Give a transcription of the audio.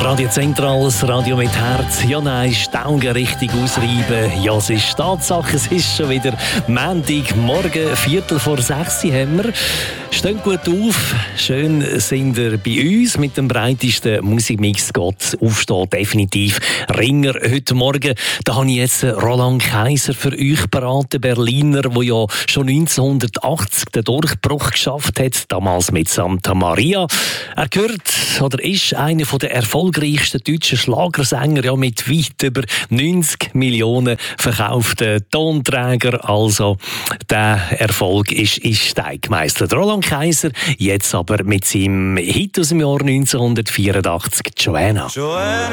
Radio Zentral, das Radio mit Herz. Ja, nein, Staugen richtig ausreiben. Ja, es ist Tatsache, es ist schon wieder Montag, morgen, 5:45 haben wir. Steht gut auf, schön sind ihr bei uns mit dem breitesten Musikmix. Geht aufstehen, definitiv Ringer heute Morgen. Da habe ich jetzt Roland Kaiser für euch beraten, Berliner, der ja schon 1980 den Durchbruch geschafft hat, damals mit Santa Maria. Er gehört oder ist einer der erfolgreichsten deutschen Schlagersänger, ja, mit weit über 90 Millionen verkauften Tonträger. Also der Erfolg ist in Stein gemeistert. Roland Kaiser, jetzt aber mit seinem Hit aus dem Jahr 1984, Joanna. Joanna.